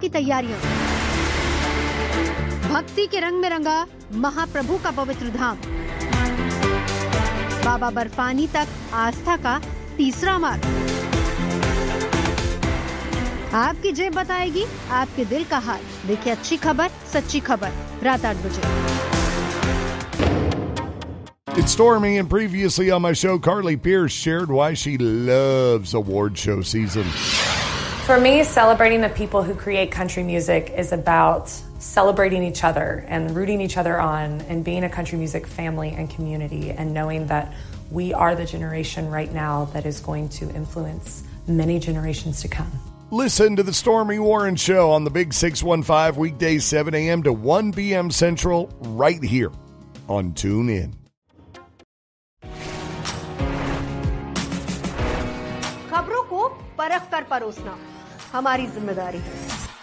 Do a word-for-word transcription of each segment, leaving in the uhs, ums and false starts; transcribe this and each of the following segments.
की तैयारियां। भक्ति के रंग में रंगा महाप्रभु का पवित्र धाम। बाबा बर्फानी तक आस्था का तीसरा मार्ग। आपकी जेब बताएगी आपके दिल का हाल। देखिए अच्छी खबर, सच्ची खबर, रात आठ बजे। It's Stormy, and previously on my show, Carly Pierce shared why she loves award show season. For me, celebrating the people who create country music is about celebrating each other and rooting each other on and being a country music family and community and knowing that we are the generation right now that is going to influence many generations to come. Listen to the Stormy Warren Show on the Big six one five, weekdays seven a.m. to one p.m. Central, right here on TuneIn. खबरों को परख कर परोसना हमारी जिम्मेदारी है।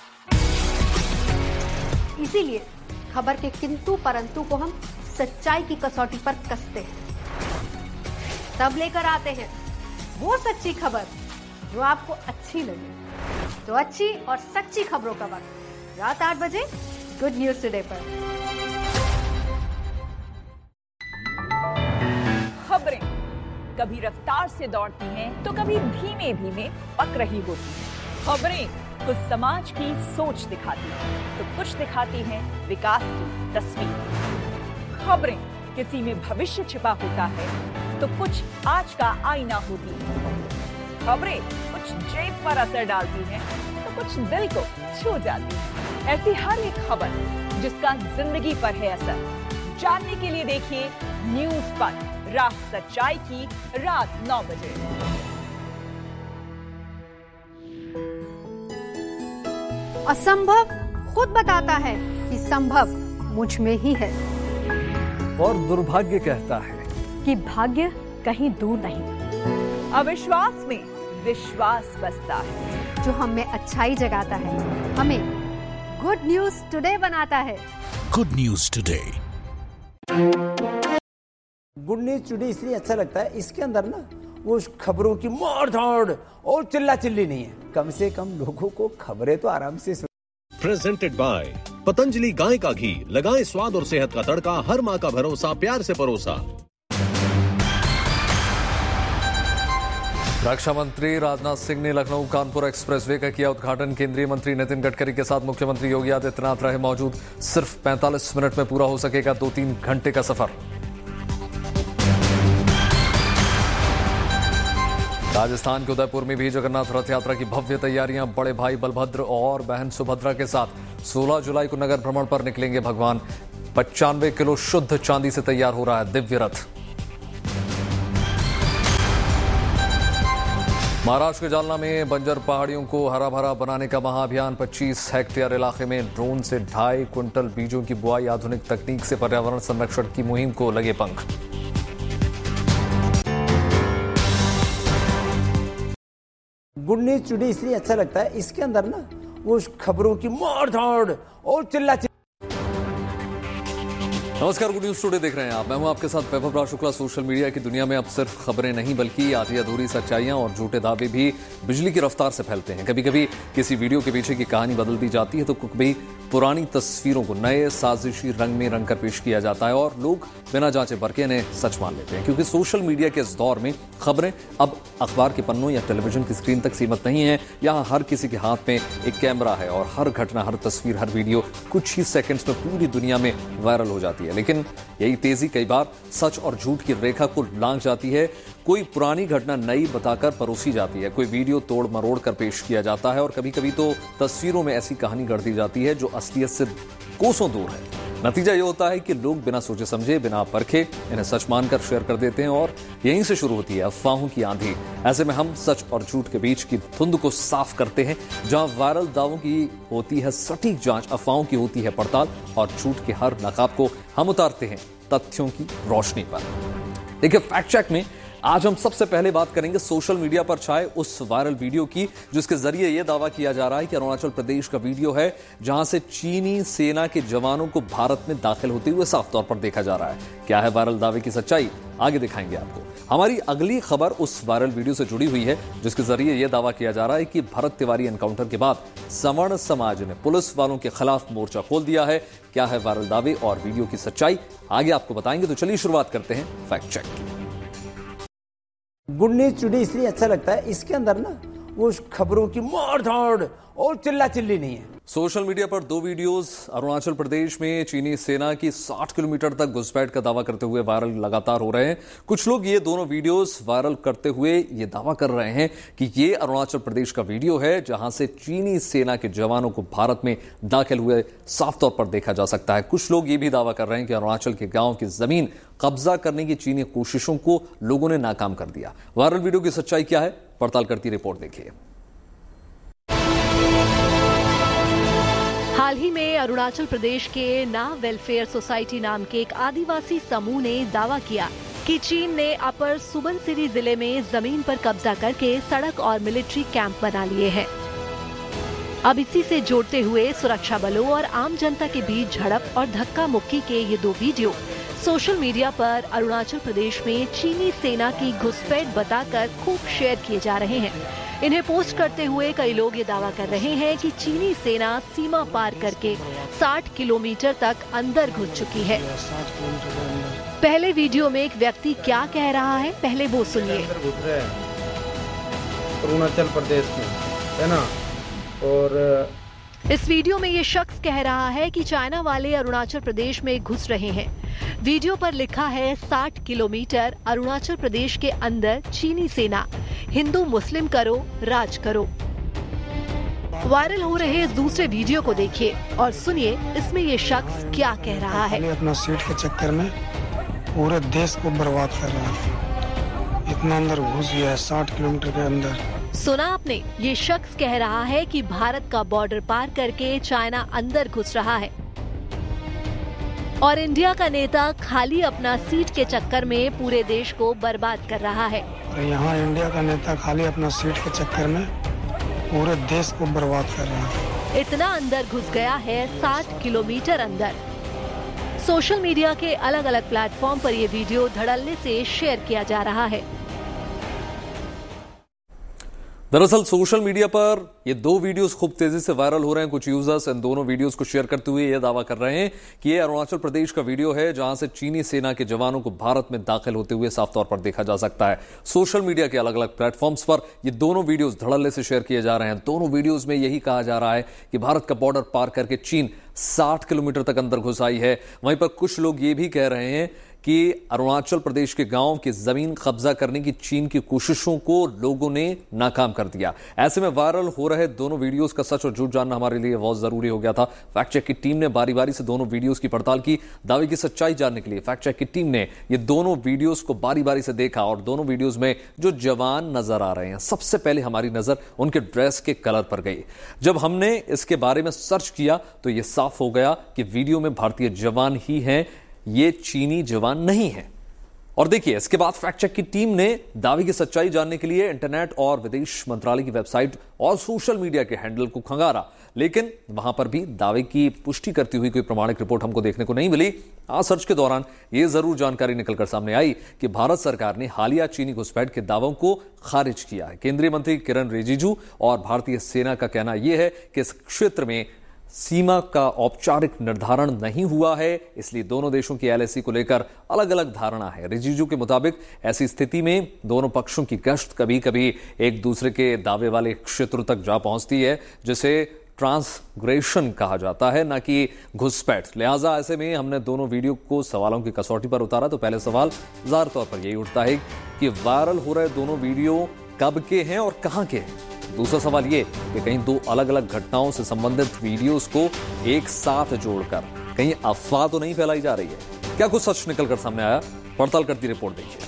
इसीलिए खबर के किंतु परंतु को हम सच्चाई की कसौटी पर कसते हैं। तब लेकर आते हैं वो सच्ची खबर जो आपको अच्छी लगे। तो अच्छी और सच्ची खबरों का वक्त रात आठ बजे गुड न्यूज टुडे पर। खबरें कभी रफ्तार से दौड़ती हैं तो कभी धीमे धीमे पक रही होती हैं। खबरें कुछ समाज की सोच दिखाती हैं तो कुछ दिखाती हैं विकास की तस्वीर। खबरें किसी में भविष्य छिपा होता है तो कुछ आज का आईना होती है। खबरें कुछ जेब पर असर डालती हैं तो कुछ दिल को छू जाती है। ऐसी हर एक खबर जिसका जिंदगी पर है असर, जानने के लिए देखिए न्यूज पर राह सच्चाई की रात नौ बजे। असंभव खुद बताता है कि संभव मुझ में ही है। और दुर्भाग्य कहता है कि भाग्य कहीं दूर नहीं। अविश्वास में विश्वास बसता है। जो हमें अच्छाई जगाता है, हमें गुड न्यूज टुडे बनाता है। Good news today. Good news today इसलिए अच्छा लगता है, इसके अंदर ना वो खबरों की मार धाड़ और चिल्ला चिल्ली नहीं है। कम से कम लोगों को खबरें तो आराम से सुन। प्रेजेंटेड बाय पतंजलि गाय का घी, लगाएं स्वाद और सेहत का तड़का, हर माँ का भरोसा, प्यार से परोसा। रक्षा मंत्री राजनाथ सिंह ने लखनऊ कानपुर एक्सप्रेसवे का किया उद्घाटन। केंद्रीय मंत्री नितिन गडकरी के साथ मुख्यमंत्री योगी आदित्यनाथ रहे मौजूद। सिर्फ पैंतालीस मिनट में पूरा हो सकेगा दो तीन घंटे का सफर। राजस्थान के उदयपुर में भी जगन्नाथ रथ यात्रा की भव्य तैयारियां। बड़े भाई बलभद्र और बहन सुभद्रा के साथ सोलह जुलाई को नगर भ्रमण पर निकलेंगे भगवान। पचानवे किलो शुद्ध चांदी से तैयार हो रहा है दिव्य रथ। महाराष्ट्र के जालना में बंजर पहाड़ियों को हरा भरा बनाने का महाअभियान। पच्चीस हेक्टेयर इलाके में ड्रोन से ढाई क्विंटल बीजों की बुआई। आधुनिक तकनीक से पर्यावरण संरक्षण की मुहिम को लगे पंख। गुड न्यूज टुडे इसलिए अच्छा लगता है, इसके अंदर ना वो खबरों की मार धाड़ और चिल्ला चिल्ली। नमस्कार, गुड न्यूज टुडे देख रहे हैं आप। मैं हूं आपके साथ वैभव राज शुक्ला। सोशल मीडिया की दुनिया में अब सिर्फ खबरें नहीं बल्कि आधी अधूरी सच्चाइयां और झूठे दावे भी बिजली की रफ्तार से फैलते हैं। कभी कभी किसी वीडियो के पीछे की कहानी बदल दी जाती है तो कभी पुरानी तस्वीरों को नए साजिशी रंग में रंग कर पेश किया जाता है और लोग बिना जांचे परखे इन्हें सच मान लेते हैं। क्योंकि सोशल मीडिया के इस दौर में खबरें अब अखबार के पन्नों या टेलीविजन की स्क्रीन तक सीमित नहीं है। यहाँ हर किसी के हाथ में एक कैमरा है और हर घटना, हर तस्वीर, हर वीडियो कुछ ही सेकंड्स में पूरी दुनिया में वायरल हो जाती है। लेकिन यही तेजी कई बार सच और झूठ की रेखा को लांघ जाती है। कोई पुरानी घटना नई बताकर परोसी जाती है, कोई वीडियो तोड़ मरोड़ कर पेश किया जाता है और कभी कभी तो तस्वीरों में ऐसी कहानी गढ़ दी जाती है जो असलियत से कोसों दूर है। नतीजा ये होता है कि लोग बिना सोचे समझे, बिना परखे इन्हें सच मानकर शेयर कर देते हैं और यहीं से शुरू होती है अफवाहों की आंधी। ऐसे में हम सच और झूठ के बीच की धुंध को साफ करते हैं। जहां वायरल दावों की होती है सटीक जांच, अफवाहों की होती है पड़ताल और झूठ के हर नकाब को हम उतारते हैं तथ्यों की रोशनी पर। देखिए, फैक्ट चेक में आज हम सबसे पहले बात करेंगे सोशल मीडिया पर छाए उस वायरल वीडियो की जिसके जरिए यह दावा किया जा रहा है कि अरुणाचल प्रदेश का वीडियो है जहां से चीनी सेना के जवानों को भारत में दाखिल होते हुए साफ तौर पर देखा जा रहा है। क्या है वायरल दावे की सच्चाई, आगे दिखाएंगे आपको। हमारी अगली खबर उस वायरल वीडियो से जुड़ी हुई है जिसके जरिए यह दावा किया जा रहा है कि भरत तिवारी एनकाउंटर के बाद सवर्ण समाज ने पुलिस वालों के खिलाफ मोर्चा खोल दिया है। क्या है वायरल दावे और वीडियो की सच्चाई, आगे आपको बताएंगे। तो चलिए शुरुआत करते हैं फैक्ट चेक की। गुड न्यूज टुडे इसलिए अच्छा लगता है, इसके अंदर ना वो खबरों की मार धाड़ और चिल्ला चिल्ली नहीं है। सोशल मीडिया पर दो वीडियोस अरुणाचल प्रदेश में चीनी सेना की साठ किलोमीटर तक घुसपैठ का दावा करते हुए वायरल लगातार हो रहे हैं। कुछ लोग ये दोनों वीडियोस वायरल करते हुए ये दावा कर रहे हैं कि ये अरुणाचल प्रदेश का वीडियो है जहां से चीनी सेना के जवानों को भारत में दाखिल हुए साफ तौर पर देखा जा सकता है। कुछ लोग ये भी दावा कर रहे हैं कि अरुणाचल के गांव की जमीन कब्जा करने की चीनी कोशिशों को लोगों ने नाकाम कर दिया। वायरल वीडियो की सच्चाई क्या है, पड़ताल करती रिपोर्ट देखिए। हाल ही में अरुणाचल प्रदेश के ना वेलफेयर सोसाइटी नाम के एक आदिवासी समूह ने दावा किया कि चीन ने अपर सुबनसिरी जिले में जमीन पर कब्जा करके सड़क और मिलिट्री कैंप बना लिए हैं। अब इसी से जोड़ते हुए सुरक्षा बलों और आम जनता के बीच झड़प और धक्का मुक्की के ये दो वीडियो सोशल मीडिया पर अरुणाचल प्रदेश में चीनी सेना की घुसपैठ बताकर खूब शेयर किए जा रहे हैं। इन्हें पोस्ट करते हुए कई लोग ये दावा कर रहे हैं कि चीनी सेना सीमा पार करके साठ किलोमीटर तक अंदर घुस चुकी है। पहले वीडियो में एक व्यक्ति क्या कह रहा है, पहले वो सुनिए। अरुणाचल प्रदेश में है ना, और इस वीडियो में ये शख्स कह रहा है कि चाइना वाले अरुणाचल प्रदेश में घुस रहे हैं। वीडियो पर लिखा है साठ किलोमीटर अरुणाचल प्रदेश के अंदर चीनी सेना, हिंदू मुस्लिम करो राज करो। वायरल हो रहे इस दूसरे वीडियो को देखिए और सुनिए इसमें ये शख्स क्या कह रहा है। अपना सीट के चक्कर में पूरे देश को बर्बाद कर रहा है, इतना अंदर घुस गया है साठ किलोमीटर के अंदर। सुना आपने, ये शख्स कह रहा है कि भारत का बॉर्डर पार करके चाइना अंदर घुस रहा है और इंडिया का नेता खाली अपना सीट के चक्कर में पूरे देश को बर्बाद कर रहा है। और यहाँ इंडिया का नेता खाली अपना सीट के चक्कर में पूरे देश को बर्बाद कर रहा है। इतना अंदर घुस गया है, साठ किलोमीटर अंदर। सोशल मीडिया के अलग अलग प्लेटफॉर्म पर ये वीडियो धड़ल्ले से शेयर किया जा रहा है। दरअसल सोशल मीडिया पर ये दो वीडियोस खूब तेजी से वायरल हो रहे हैं। कुछ यूजर्स इन दोनों वीडियोस को शेयर करते हुए यह दावा कर रहे हैं कि ये अरुणाचल प्रदेश का वीडियो है जहां से चीनी सेना के जवानों को भारत में दाखिल होते हुए साफ तौर पर देखा जा सकता है। सोशल मीडिया के अलग अलग प्लेटफॉर्म्स पर ये दोनों वीडियोस धड़ल्ले से शेयर किए जा रहे हैं। दोनों वीडियोस में यही कहा जा रहा है कि भारत का बॉर्डर पार करके चीन साठ किलोमीटर तक अंदर घुस आई है। वहीं पर कुछ लोग ये भी कह रहे हैं कि अरुणाचल प्रदेश के गांव की जमीन कब्जा करने की चीन की कोशिशों को लोगों ने नाकाम कर दिया। ऐसे में वायरल हो रहे दोनों वीडियोस का सच और झूठ जानना हमारे लिए बहुत जरूरी हो गया था। फैक्ट चेक की टीम ने बारी बारी से दोनों वीडियोस की पड़ताल की। दावे की सच्चाई जानने के लिए फैक्ट चेक की टीम ने ये दोनों वीडियोस को बारी बारी से देखा और दोनों वीडियोस में जो जवान नजर आ रहे हैं, सबसे पहले हमारी नजर उनके ड्रेस के कलर पर गई। जब हमने इसके बारे में सर्च किया तो यह साफ हो गया कि वीडियो में भारतीय जवान ही हैं, ये चीनी जवान नहीं है। और देखिए इसके बाद फैक्ट चेक की टीम ने दावे की सच्चाई जानने के लिए इंटरनेट और विदेश मंत्रालय की वेबसाइट और सोशल मीडिया के हैंडल को खंगारा, लेकिन वहां पर भी दावे की पुष्टि करती हुई कोई प्रमाणिक रिपोर्ट हमको देखने को नहीं मिली। आज सर्च के दौरान यह जरूर जानकारी निकलकर सामने आई कि भारत सरकार ने हालिया चीनी घुसपैठ के दावों को खारिज किया है। केंद्रीय मंत्री किरण रिजिजू और भारतीय सेना का कहना यह है कि इस क्षेत्र में सीमा का औपचारिक निर्धारण नहीं हुआ है, इसलिए दोनों देशों की एलएसी को लेकर अलग अलग धारणा है। रिजिजू के मुताबिक ऐसी स्थिति में दोनों पक्षों की गश्त कभी कभी एक दूसरे के दावे वाले क्षेत्रों तक जा पहुंचती है, जिसे ट्रांसग्रेशन कहा जाता है, न कि घुसपैठ। लिहाजा ऐसे में हमने दोनों वीडियो को सवालों की कसौटी पर उतारा तो पहले सवाल ज़ाहिर तौर पर यही उठता है कि वायरल हो रहे दोनों वीडियो कब के हैं और कहां के हैं। दूसरा सवाल ये कि कहीं दो अलग अलग घटनाओं से संबंधित वीडियोस को एक साथ जोड़कर कहीं अफवाह तो नहीं फैलाई जा रही है। क्या कुछ सच निकलकर सामने आया, पड़ताल करती रिपोर्ट देखिए।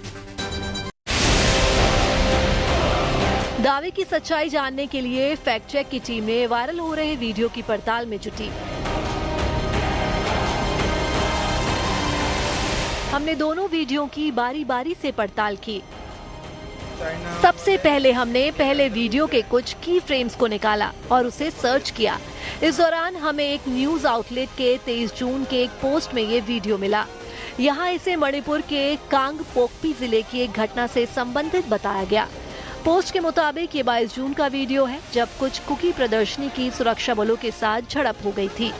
दावे की सच्चाई जानने के लिए फैक्ट चेक की टीम ने वायरल हो रहे वीडियो की पड़ताल में जुटी। हमने दोनों वीडियो की बारी बारी से पड़ताल की। सबसे पहले हमने पहले वीडियो के कुछ की फ्रेम्स को निकाला और उसे सर्च किया। इस दौरान हमें एक न्यूज आउटलेट के तेईस जून के एक पोस्ट में ये वीडियो मिला। यहाँ इसे मणिपुर के कांगपोकपी जिले की एक घटना से संबंधित बताया गया। पोस्ट के मुताबिक ये बाईस जून का वीडियो है, जब कुछ कुकी प्रदर्शनी की सुरक्षा बलों के साथ झड़प हो गई थी।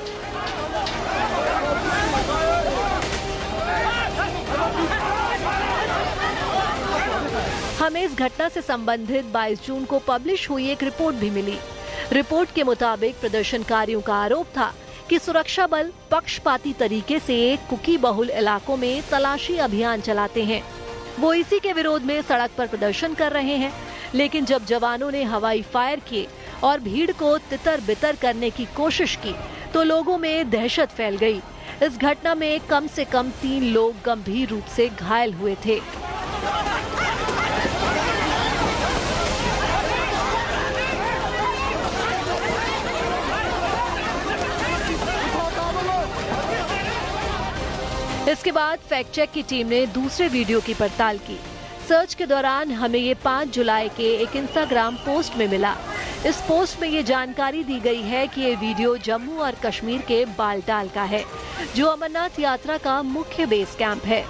हमें इस घटना से संबंधित बाईस जून को पब्लिश हुई एक रिपोर्ट भी मिली। रिपोर्ट के मुताबिक प्रदर्शनकारियों का आरोप था कि सुरक्षा बल पक्षपाती तरीके से कुकी बहुल इलाकों में तलाशी अभियान चलाते हैं। वो इसी के विरोध में सड़क पर प्रदर्शन कर रहे हैं, लेकिन जब जवानों ने हवाई फायर किए और भीड़ को तितर बितर करने की कोशिश की तो लोगों में दहशत फैल गई। इस घटना में कम से कम तीन लोग गंभीर रूप से घायल हुए थे। इसके बाद फैक्ट चेक की टीम ने दूसरे वीडियो की पड़ताल की। सर्च के दौरान हमें ये पाँच जुलाई के एक इंस्टाग्राम पोस्ट में मिला। इस पोस्ट में ये जानकारी दी गई है कि ये वीडियो जम्मू और कश्मीर के बालटाल का है, जो अमरनाथ यात्रा का मुख्य बेस कैंप है।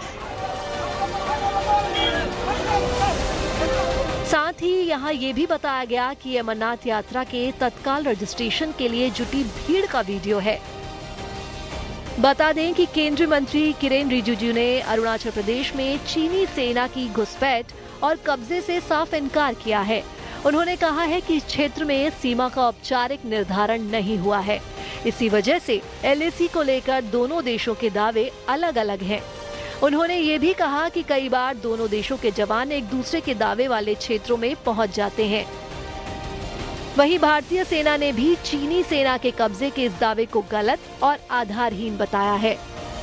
साथ ही यहाँ ये भी बताया गया कि अमरनाथ यात्रा के तत्काल रजिस्ट्रेशन के लिए जुटी भीड़ का वीडियो है। बता दें कि केंद्रीय मंत्री किरेन रिजिजू ने अरुणाचल प्रदेश में चीनी सेना की घुसपैठ और कब्जे से साफ इनकार किया है। उन्होंने कहा है कि इस क्षेत्र में सीमा का औपचारिक निर्धारण नहीं हुआ है। इसी वजह से एलएसी को लेकर दोनों देशों के दावे अलग अलग हैं। उन्होंने ये भी कहा कि कई बार दोनों देशों के जवान एक दूसरे के दावे वाले क्षेत्रों में पहुंच जाते हैं। वहीं भारतीय सेना ने भी चीनी सेना के कब्जे के इस दावे को गलत और आधारहीन बताया है।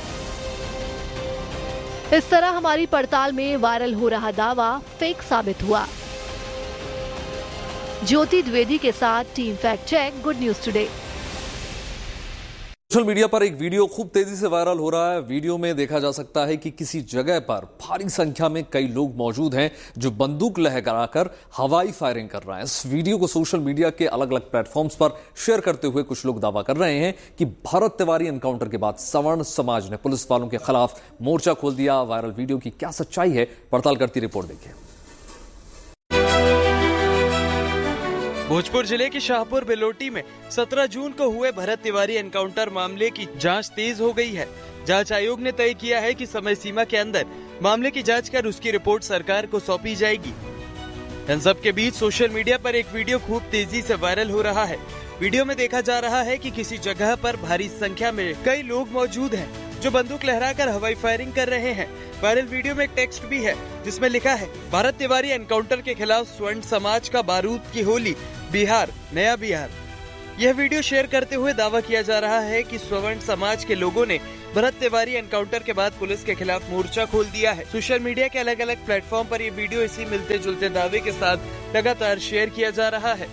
इस तरह हमारी पड़ताल में वायरल हो रहा दावा फेक साबित हुआ। ज्योति द्विवेदी के साथ team fact check, good news today. Social media पर एक वीडियो खूब तेजी से वायरल हो रहा है। वीडियो में देखा जा सकता है कि किसी जगह पर भारी संख्या में कई लोग मौजूद हैं जो बंदूक लहराकर हवाई फायरिंग कर रहे हैं। इस वीडियो को सोशल मीडिया के अलग अलग प्लेटफॉर्म्स पर शेयर करते हुए कुछ लोग दावा कर रहे हैं कि भरत तिवारी एनकाउंटर के बाद सवर्ण समाज ने पुलिस वालों के खिलाफ मोर्चा खोल दिया। वायरल वीडियो की क्या सच्चाई है, पड़ताल करती रिपोर्ट देखिए। भोजपुर जिले के शाहपुर बेलोटी में सत्रह जून को हुए भरत तिवारी एनकाउंटर मामले की जांच तेज हो गई है। जांच आयोग ने तय किया है कि समय सीमा के अंदर मामले की जांच कर उसकी रिपोर्ट सरकार को सौंपी जाएगी। इन सब के बीच सोशल मीडिया पर एक वीडियो खूब तेजी से वायरल हो रहा है। वीडियो में देखा जा रहा है कि किसी जगह पर भारी संख्या में कई लोग मौजूद हैं जो बंदूक लहराकर हवाई फायरिंग कर रहे हैं। वायरल वीडियो में एक टेक्स्ट भी है जिसमें लिखा है, भारत तिवारी एनकाउंटर के खिलाफ स्वर्ण समाज का बारूद की होली, बिहार नया बिहार। यह वीडियो शेयर करते हुए दावा किया जा रहा है कि स्वर्ण समाज के लोगों ने भरत तिवारी एनकाउंटर के बाद पुलिस के खिलाफ मोर्चा खोल दिया है। सोशल मीडिया के अलग अलग प्लेटफॉर्म पर यह वीडियो इसी मिलते जुलते दावे के साथ लगातार शेयर किया जा रहा है।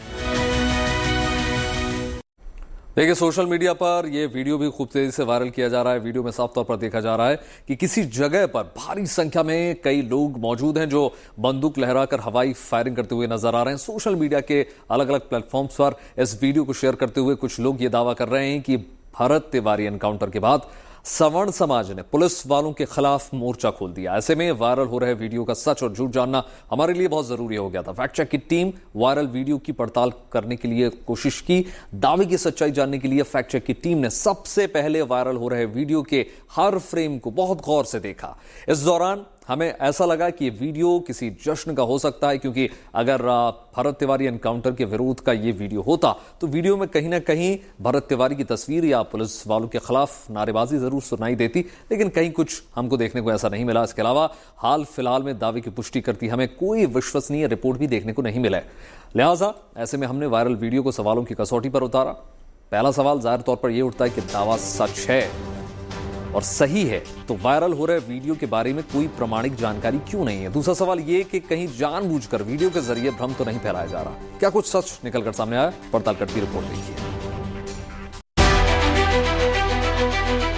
देखिए, सोशल मीडिया पर यह वीडियो भी खूब तेजी से वायरल किया जा रहा है। वीडियो में साफ तौर पर देखा जा रहा है कि किसी जगह पर भारी संख्या में कई लोग मौजूद हैं जो बंदूक लहराकर हवाई फायरिंग करते हुए नजर आ रहे हैं। सोशल मीडिया के अलग अलग प्लेटफॉर्म्स पर इस वीडियो को शेयर करते हुए कुछ लोग ये दावा कर रहे हैं कि भरत तिवारी एनकाउंटर के बाद सवर्ण समाज ने पुलिस वालों के खिलाफ मोर्चा खोल दिया। ऐसे में वायरल हो रहे वीडियो का सच और झूठ जानना हमारे लिए बहुत जरूरी हो गया था। फैक्ट चेक की टीम वायरल वीडियो की पड़ताल करने के लिए कोशिश की। दावे की सच्चाई जानने के लिए फैक्ट चेक की टीम ने सबसे पहले वायरल हो रहे वीडियो के हर फ्रेम को बहुत गौर से देखा। इस दौरान हमें ऐसा लगा कि ये वीडियो किसी जश्न का हो सकता है, क्योंकि अगर भरत तिवारी एनकाउंटर के विरोध का ये वीडियो होता तो वीडियो में कहीं ना कहीं भरत तिवारी की तस्वीर या पुलिस वालों के खिलाफ नारेबाजी जरूर सुनाई देती, लेकिन कहीं कुछ हमको देखने को ऐसा नहीं मिला। इसके अलावा हाल फिलहाल में दावे की पुष्टि करती हमें कोई विश्वसनीय रिपोर्ट भी देखने को नहीं मिला है। लिहाजा ऐसे में हमने वायरल वीडियो को सवालों की कसौटी पर उतारा। पहला सवाल जाहिर तौर पर यह उठता है कि दावा सच है और सही है तो वायरल हो रहे वीडियो के बारे में कोई प्रमाणिक जानकारी क्यों नहीं है। दूसरा सवाल यह कि कहीं जानबूझकर वीडियो के जरिए भ्रम तो नहीं फैलाया जा रहा। क्या कुछ सच निकलकर सामने आया? पड़ताल करती रिपोर्ट देखिए।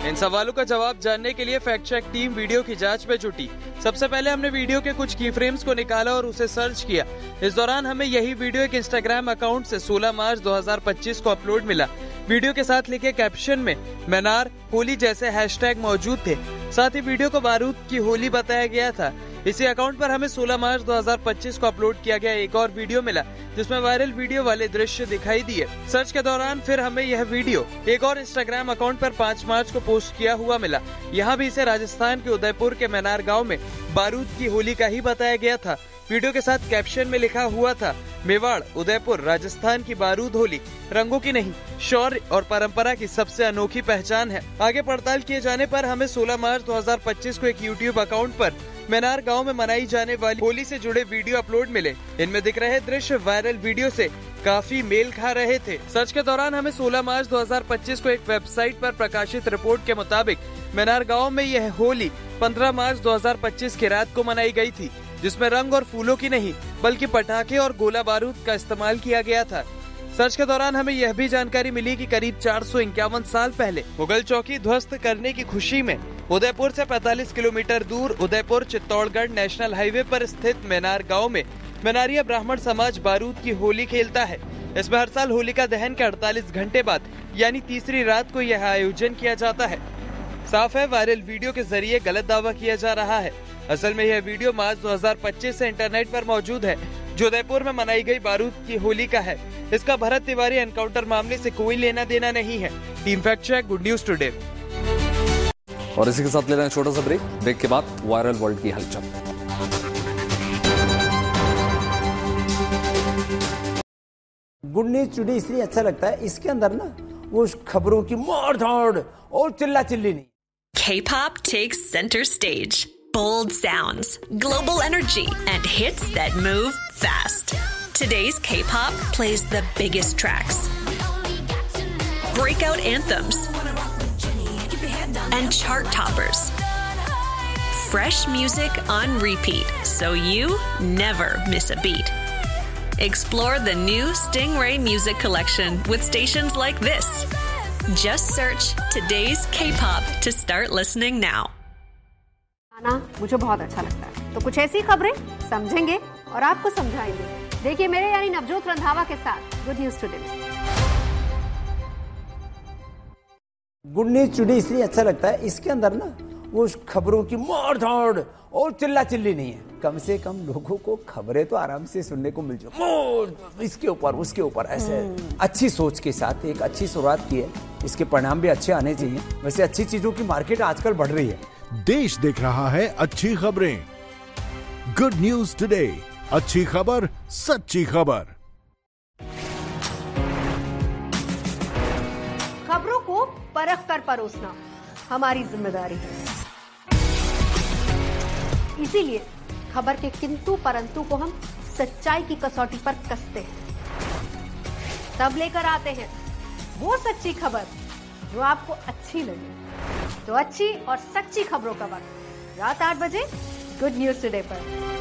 इन सवालों का जवाब जानने के लिए फैक्ट चेक टीम वीडियो की जांच में जुटी। सबसे पहले हमने वीडियो के कुछ की फ्रेम्स को निकाला और उसे सर्च किया। इस दौरान हमें यही वीडियो एक इंस्टाग्राम अकाउंट से सोलह मार्च दो हज़ार पच्चीस को अपलोड मिला। वीडियो के साथ लिखे कैप्शन में मैनार होली जैसे हैशटैग मौजूद थे। साथ ही वीडियो को बारूद की होली बताया गया था। इसी अकाउंट पर हमें सोलह मार्च दो हज़ार पच्चीस को अपलोड किया गया एक और वीडियो मिला जिसमें वायरल वीडियो वाले दृश्य दिखाई दिए। सर्च के दौरान फिर हमें यह वीडियो एक और इंस्टाग्राम अकाउंट पर पाँच मार्च को पोस्ट किया हुआ मिला। यहाँ भी इसे राजस्थान के उदयपुर के मैनार गाँव में बारूद की होली का ही बताया गया था। वीडियो के साथ कैप्शन में लिखा हुआ था मेवाड़ उदयपुर राजस्थान की बारूद होली रंगों की नहीं शौर्य और परंपरा की सबसे अनोखी पहचान है। आगे पड़ताल किए जाने पर हमें सोलह मार्च दो हज़ार पच्चीस को एक यूट्यूब अकाउंट पर मैनार गांव में मनाई जाने वाली होली से जुड़े वीडियो अपलोड मिले। इनमें दिख रहे दृश्य वायरल वीडियो से काफी मेल खा रहे थे। सर्च के दौरान हमें सोलह मार्च दो हज़ार पच्चीस को एक वेबसाइट पर प्रकाशित रिपोर्ट के मुताबिक मैनार गांव में यह होली पंद्रह मार्च दो हज़ार पच्चीस की रात को मनाई गई थी जिसमें रंग और फूलों की नहीं बल्कि पटाखे और गोला बारूद का इस्तेमाल किया गया था। सर्च के दौरान हमें यह भी जानकारी मिली कि करीब चार सौ इक्यावन साल पहले मुगल चौकी ध्वस्त करने की खुशी में उदयपुर से पैंतालीस किलोमीटर दूर उदयपुर चित्तौड़गढ़ नेशनल हाईवे पर स्थित मैनार गांव में मैनारिया ब्राह्मण समाज बारूद की होली खेलता है। इसमें हर साल होलिका दहन के अड़तालीस घंटे बाद यानी तीसरी रात को यह आयोजन किया जाता है। साफ है वायरल वीडियो के जरिए गलत दावा किया जा रहा है। असल में यह वीडियो मार्च दो हज़ार पच्चीस से इंटरनेट पर मौजूद है जो उदयपुर में मनाई गई बारूद की होली का है। इसका भरत तिवारी एनकाउंटर मामले से कोई लेना देना नहीं है। Team fact check good news today. और इसी के साथ ले रहे हैं छोटा सा ब्रेक। ब्रेक के बाद वायरल वर्ल्ड की हलचल। गुड न्यूज टुडे इसलिए अच्छा लगता है, इसके अंदर ना वो खबरों की मार धाड़ और चिल्ला चिल्ली नहीं। K-pop takes center stage. Bold sounds, global energy, and hits that move fast. Today's K-pop plays the biggest tracks, breakout anthems, and chart toppers. Fresh music on repeat, so you never miss a beat. Explore the new Stingray Music Collection with stations like this. Just search today's K-pop to start listening now. आना मुझे बहुत अच्छा लगता है, तो कुछ ऐसी खबरें समझेंगे और आपको समझाएंगे। देखिए मेरे यानी नवजोत रंधावा के साथ गुड न्यूज टुडे में। गुड न्यूज टुडे इसलिए अच्छा लगता है, इसके अंदर ना वो खबरों की मार धाड़ और चिल्ला चिल्ली नहीं है। कम से कम लोगों को खबरें तो आराम से सुनने को मिल जाए, इसके ऊपर उसके ऊपर ऐसे अच्छी सोच के साथ एक अच्छी शुरुआत की है। इसके परिणाम भी अच्छे आने चाहिए। वैसे अच्छी चीजों की मार्केट आजकल बढ़ रही है। देश देख रहा है अच्छी खबरें। गुड न्यूज टुडे, अच्छी खबर सच्ची खबर। खबरों को परख कर परोसना हमारी जिम्मेदारी है। इसीलिए खबर के किंतु परंतु को हम सच्चाई की कसौटी पर कसते हैं। तब लेकर आते हैं वो सच्ची खबर जो आपको अच्छी लगे। तो अच्छी और सच्ची खबरों का वक्त रात आठ बजे गुड न्यूज टुडे पर।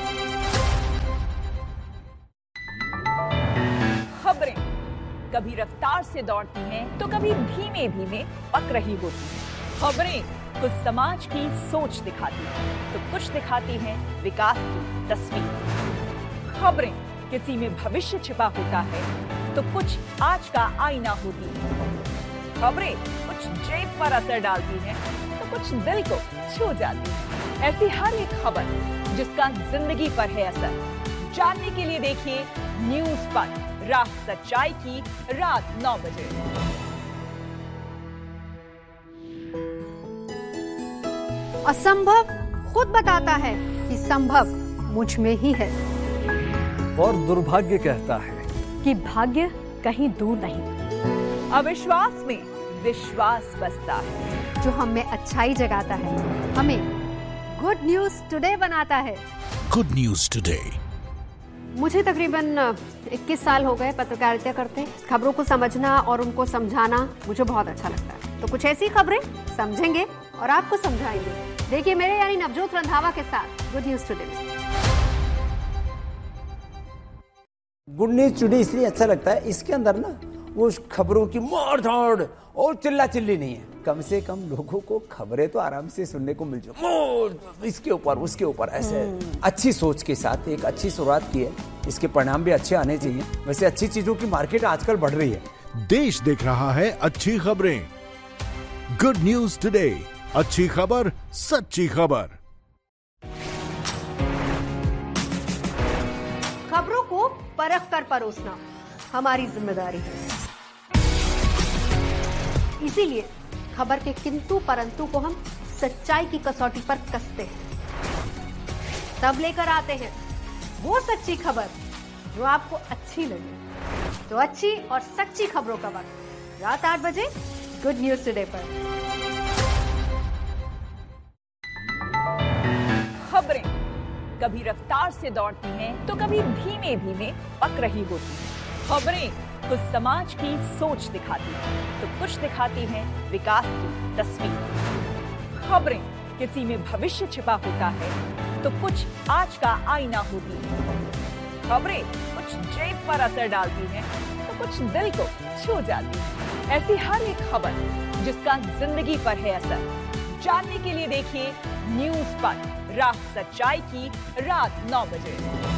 खबरें कभी रफ्तार से दौड़ती हैं तो कभी धीमे धीमे पक रही होती हैं। खबरें कुछ समाज की सोच दिखाती हैं तो कुछ दिखाती हैं विकास की तस्वीर। खबरें किसी में भविष्य छिपा होता है तो कुछ आज का आईना होती है। खबरें कुछ जेब पर असर डालती हैं तो कुछ दिल को छू जाती है। ऐसी हर एक खबर जिसका जिंदगी पर है असर, जानने के लिए देखिए न्यूज पर रात सच्चाई की रात नौ बजे। असंभव खुद बताता है कि संभव मुझ में ही है, और दुर्भाग्य कहता है कि भाग्य कहीं दूर नहीं। अविश्वास में विश्वास बसता है, जो हम में अच्छाई जगाता है, हमें गुड न्यूज टुडे बनाता है। Good news today. मुझे तकरीबन इक्कीस साल हो गए पत्रकारिता करते। खबरों को समझना और उनको समझाना मुझे बहुत अच्छा लगता है। तो कुछ ऐसी खबरें समझेंगे और आपको समझाएंगे। देखिए मेरे यानी नवजोत रंधावा के साथ गुड न्यूज टुडे में। गुड न्यूज टुडे इसलिए अच्छा लगता है, इसके अंदर ना वो खबरों की मार धाड़ और चिल्ला चिल्ली नहीं है। कम से कम लोगों को खबरें तो आराम से सुनने को मिल जाए, इसके ऊपर उसके ऊपर ऐसे अच्छी सोच के साथ एक अच्छी शुरुआत की है, इसके परिणाम भी अच्छे आने चाहिए। वैसे अच्छी चीजों की मार्केट आजकल बढ़ रही है। देश देख रहा है अच्छी खबरें। गुड न्यूज टुडे, अच्छी खबर सच्ची खबर। खबरों को परख कर परोसना हमारी जिम्मेदारी है, इसीलिए खबर के किंतु परंतु को हम सच्चाई की कसौटी पर कसते हैं, तब लेकर आते हैं वो सच्ची खबर जो आपको अच्छी लगे। तो अच्छी और सच्ची खबरों का वक्त रात आठ बजे गुड न्यूज टुडे पर। खबरें कभी रफ्तार से दौड़ती हैं तो कभी धीमे धीमे पक रही होती हैं। खबरें कुछ समाज की सोच दिखाती हैं तो कुछ दिखाती हैं विकास की तस्वीर। खबरें किसी में भविष्य छिपा होता है तो कुछ आज का आईना होती है। खबरें कुछ जेब पर असर डालती हैं तो कुछ दिल को छू जाती है। ऐसी हर एक खबर जिसका जिंदगी पर है असर, जानने के लिए देखिए न्यूज पर रात सच्चाई की रात नौ बजे।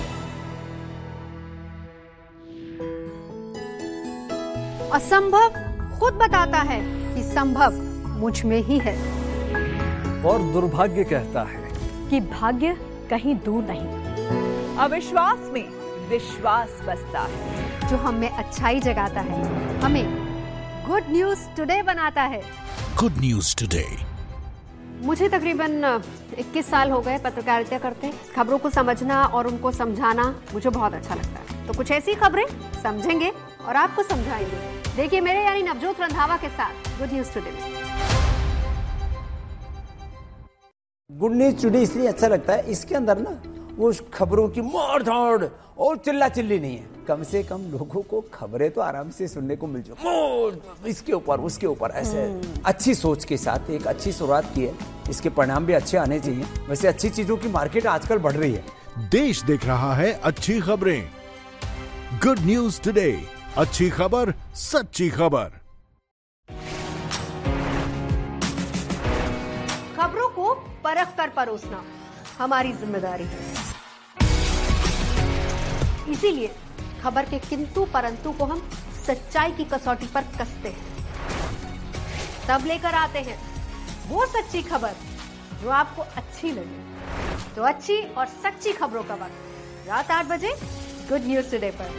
असंभव खुद बताता है कि संभव मुझ में ही है, और दुर्भाग्य कहता है कि भाग्य कहीं दूर नहीं। अविश्वास में विश्वास बसता है, जो हमें अच्छाई जगाता है, हमें गुड न्यूज टुडे बनाता है। Good news today. मुझे तकरीबन इक्कीस साल हो गए पत्रकारिता करते। खबरों को समझना और उनको समझाना मुझे बहुत अच्छा लगता है। तो कुछ ऐसी खबरें समझेंगे और आपको समझाएंगे। देखिए मेरे यानी नवजोत रंधावा के साथ गुड न्यूज टुडे में। गुड न्यूज टुडे इसलिए अच्छा लगता है, इसके अंदर ना वो खबरों की मार धाड़ और चिल्ला चिल्ली नहीं है। कम से कम लोगों को खबरें तो आराम से सुनने को मिल जाए, इसके ऊपर उसके ऊपर ऐसे अच्छी सोच के साथ एक अच्छी शुरुआत की है, इसके परिणाम भी अच्छे आने चाहिए। वैसे अच्छी चीजों की मार्केट आजकल बढ़ रही है। देश देख रहा है अच्छी खबरें। गुड न्यूज टुडे, अच्छी खबर सच्ची खबर। खबरों को परख कर परोसना हमारी जिम्मेदारी है, इसीलिए खबर के किंतु परंतु को हम सच्चाई की कसौटी पर कसते हैं, तब लेकर आते हैं वो सच्ची खबर जो आपको अच्छी लगे। तो अच्छी और सच्ची खबरों का वक्त रात आठ बजे गुड न्यूज टुडे पर।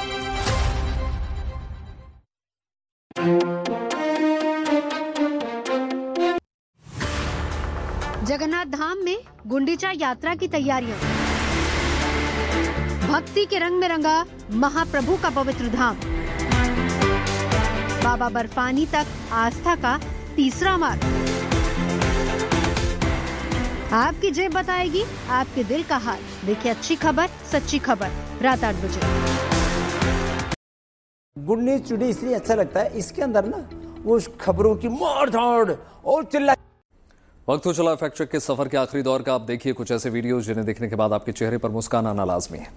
जगन्नाथ धाम में गुंडीचा यात्रा की तैयारियां। भक्ति के रंग में रंगा महाप्रभु का पवित्र धाम। बाबा बर्फानी तक आस्था का तीसरा मार्ग। आपकी जेब बताएगी आपके दिल का हाल। देखिए अच्छी खबर सच्ची खबर रात आठ बजे। गुड न्यूज टुडे इसलिए अच्छा लगता है, इसके अंदर ना वो खबरों की मार धाड़ और चिल्ला। वक्त हो चला फैक्ट चेक के सफर के आखिरी दौर का। आप देखिए कुछ ऐसे वीडियोस जिन्हें देखने के बाद आपके चेहरे पर मुस्कान आना लाजमी है।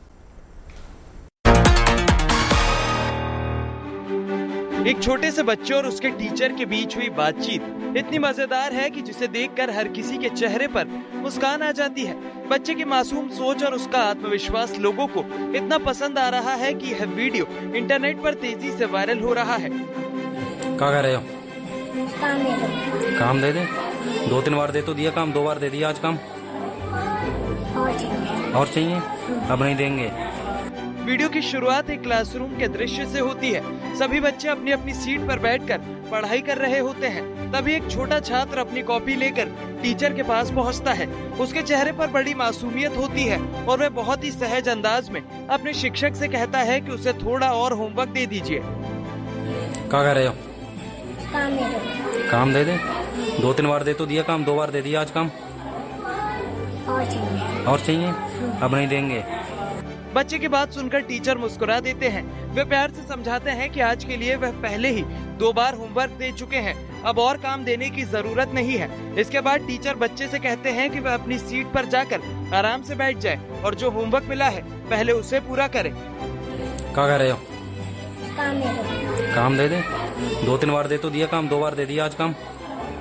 एक छोटे से बच्चे और उसके टीचर के बीच हुई बातचीत इतनी मजेदार है कि जिसे देखकर हर किसी के चेहरे पर मुस्कान आ जाती है। बच्चे की मासूम सोच और उसका आत्मविश्वास लोगों को इतना पसंद आ रहा है कि यह वीडियो इंटरनेट पर तेजी से वायरल हो रहा है। क्या कर रहे हो? काम दे दो। काम दे दे? दो तीन बार दे तो दिया काम, दो बार दे दिया आज काम। और चाहिए? और चाहिए? अब नहीं देंगे। वीडियो की शुरुआत एक क्लासरूम के दृश्य से होती है। सभी बच्चे अपनी अपनी सीट पर बैठकर पढ़ाई कर रहे होते हैं। तभी एक छोटा छात्र अपनी कॉपी लेकर टीचर के पास पहुंचता है। उसके चेहरे पर बड़ी मासूमियत होती है और वह बहुत ही सहज अंदाज में अपने शिक्षक से कहता है कि उसे थोड़ा और होमवर्क दे दीजिए। क्या कर रहे हो? काम दे दो। काम दे दे? दो तीन बार दे तो दिया काम, दो बार दे दिया आज काम। और चाहिए? और चाहिए? अब नहीं देंगे। बच्चे की बात सुनकर टीचर मुस्कुरा देते हैं। वे प्यार से समझाते हैं कि आज के लिए वह पहले ही दो बार होमवर्क दे चुके हैं, अब और काम देने की जरूरत नहीं है। इसके बाद टीचर बच्चे से कहते हैं कि वह अपनी सीट पर जाकर आराम से बैठ जाए और जो होमवर्क मिला है पहले उसे पूरा करे। क्या कर रहे हो? काम दे दो। काम दे दे? दो तीन बार दे तो दिया काम, दो बार दे दिया आज काम।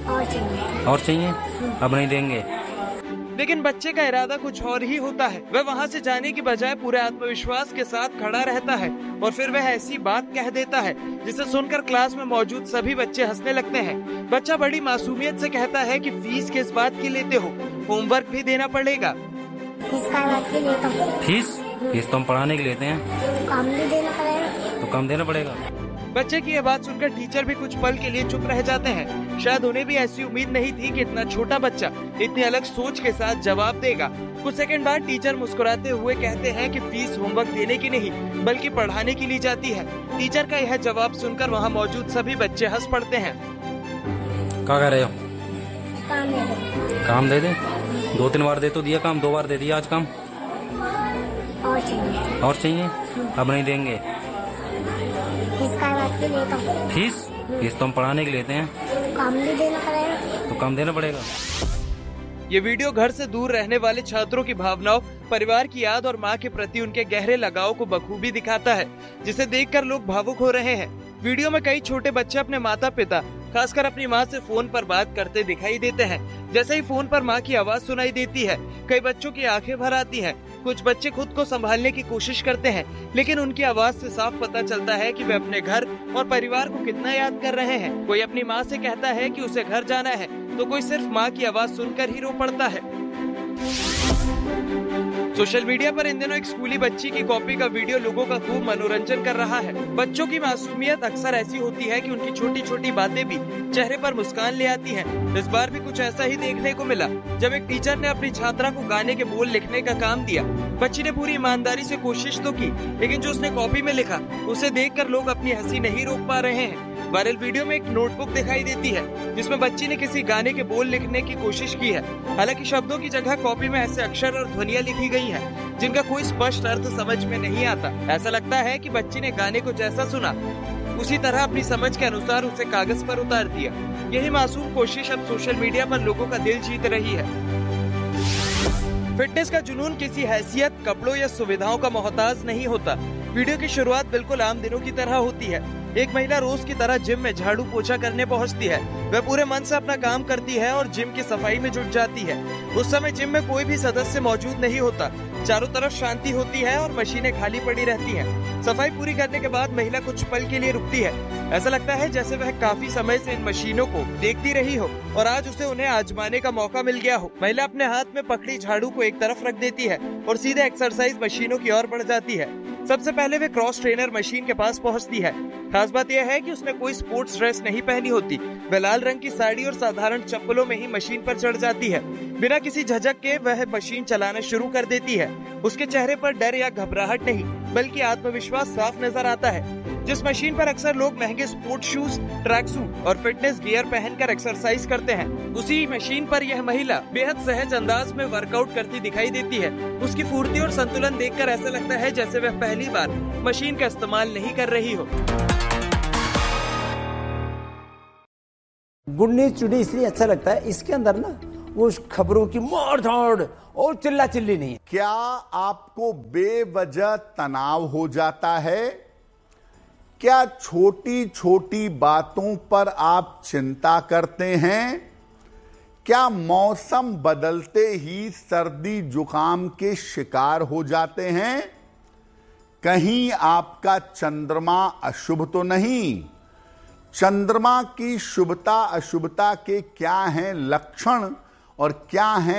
और चाहिए और चाहिए अब नहीं देंगे। लेकिन बच्चे का इरादा कुछ और ही होता है। वह वहाँ से जाने की बजाय पूरे आत्मविश्वास के साथ खड़ा रहता है और फिर वह ऐसी बात कह देता है जिसे सुनकर क्लास में मौजूद सभी बच्चे हंसने लगते हैं। बच्चा बड़ी मासूमियत से कहता है कि फीस किस बात की लेते हो, होमवर्क भी देना पड़ेगा। फीस का बात की लेता हूँ। फीस फीस तो हम पढ़ाने के लेते हैं। तो काम भी देना पड़ेगा। तो काम देना पड़ेगा। बच्चे की यह बात सुनकर टीचर भी कुछ पल के लिए चुप रह जाते हैं। शायद उन्हें भी ऐसी उम्मीद नहीं थी कि इतना छोटा बच्चा इतनी अलग सोच के साथ जवाब देगा। कुछ सेकंड बाद टीचर मुस्कुराते हुए कहते हैं कि फीस होमवर्क देने की नहीं बल्कि पढ़ाने की ली जाती है। टीचर का यह जवाब सुनकर वहाँ मौजूद सभी बच्चे हंस पड़ते हैं। क्या कह रहे हो? काम दे दो। काम दे दे? दो तीन बार दे तो दिया काम, दो बार दे दिया आज काम। और चाहिए और चाहिए अब नहीं देंगे। फीस का बात की लेता हूँ। फीस फीस तो हम पढ़ाने के लेते हैं। तो काम भी देना पड़ेगा। तो काम देना पड़ेगा। ये वीडियो घर से दूर रहने वाले छात्रों की भावनाओं, परिवार की याद और माँ के प्रति उनके गहरे लगाव को बखूबी दिखाता है, जिसे देखकर लोग भावुक हो रहे हैं। वीडियो में कई छोटे बच्चे अपने माता पिता, खासकर अपनी माँ से फोन पर बात करते दिखाई देते हैं। जैसे ही फोन पर माँ की आवाज सुनाई देती है, कई बच्चों की आंखें भर आती हैं। कुछ बच्चे खुद को संभालने की कोशिश करते हैं, लेकिन उनकी आवाज से साफ पता चलता है कि वे अपने घर और परिवार को कितना याद कर रहे हैं। कोई अपनी माँ से कहता है कि उसे घर जाना है, तो कोई सिर्फ माँ की आवाज सुनकर ही रो पड़ता है। सोशल मीडिया पर इन दिनों एक स्कूली बच्ची की कॉपी का वीडियो लोगों का खूब मनोरंजन कर रहा है। बच्चों की मासूमियत अक्सर ऐसी होती है कि उनकी छोटी छोटी बातें भी चेहरे पर मुस्कान ले आती हैं। इस बार भी कुछ ऐसा ही देखने को मिला, जब एक टीचर ने अपनी छात्रा को गाने के बोल लिखने का काम दिया। बच्ची ने पूरी ईमानदारी से कोशिश तो की, लेकिन जो उसने कॉपी में लिखा उसे देखकर लोग अपनी हंसी नहीं रोक पा रहे हैं। वायरल वीडियो में एक नोटबुक दिखाई देती है जिसमें बच्ची ने किसी गाने के बोल लिखने की कोशिश की है। हालांकि शब्दों की जगह कॉपी में ऐसे अक्षर और ध्वनियां लिखी गई हैं जिनका कोई स्पष्ट अर्थ समझ में नहीं आता। ऐसा लगता है कि बच्ची ने गाने को जैसा सुना उसी तरह अपनी समझ के अनुसार उसे कागज पर उतार दिया। यही मासूम कोशिश अब सोशल मीडिया पर लोगों का दिल जीत रही है। फिटनेस का जुनून किसी हैसियत, कपड़ों या सुविधाओं का मोहताज नहीं होता। वीडियो की शुरुआत बिल्कुल आम दिनों की तरह होती है। एक महिला रोज की तरह जिम में झाड़ू पोछा करने पहुंचती है। वह पूरे मन से अपना काम करती है और जिम की सफाई में जुट जाती है। उस समय जिम में कोई भी सदस्य मौजूद नहीं होता। चारों तरफ शांति होती है और मशीनें खाली पड़ी रहती हैं। सफाई पूरी करने के बाद महिला कुछ पल के लिए रुकती है। ऐसा लगता है जैसे वह काफी समय से इन मशीनों को देखती रही हो और आज उसे उन्हें आजमाने का मौका मिल गया हो। महिला अपने हाथ में पकड़ी झाड़ू को एक तरफ रख देती है और सीधे एक्सरसाइज मशीनों की ओर बढ़ जाती है। सबसे पहले वे क्रॉस ट्रेनर मशीन के पास पहुंचती है। खास बात यह है कि उसने कोई स्पोर्ट्स ड्रेस नहीं पहनी होती। वह लाल रंग की साड़ी और साधारण चप्पलों में ही मशीन पर चढ़ जाती है। बिना किसी झिझक के वह मशीन चलाना शुरू कर देती है। उसके चेहरे पर डर या घबराहट नहीं बल्कि आत्मविश्वास साफ नजर आता है। जिस मशीन पर अक्सर लोग महंगे स्पोर्ट्स शूज, ट्रैक सूट और फिटनेस गियर पहनकर एक्सरसाइज करते हैं, उसी मशीन पर यह महिला बेहद सहज अंदाज में वर्कआउट करती दिखाई देती है। उसकी फुर्ती और संतुलन देखकर ऐसा लगता है जैसे वह पहली बार मशीन का इस्तेमाल नहीं कर रही हो। गुड न्यूज टुडे इसलिए अच्छा लगता है, इसके अंदर ना वो खबरों की मोड़ धाड़ और चिल्ला चिल्ली नहीं है। क्या आपको बेवजह तनाव हो जाता है? क्या छोटी छोटी बातों पर आप चिंता करते हैं? क्या मौसम बदलते ही सर्दी जुकाम के शिकार हो जाते हैं? कहीं आपका चंद्रमा अशुभ तो नहीं? चंद्रमा की शुभता अशुभता के क्या हैं लक्षण और क्या हैं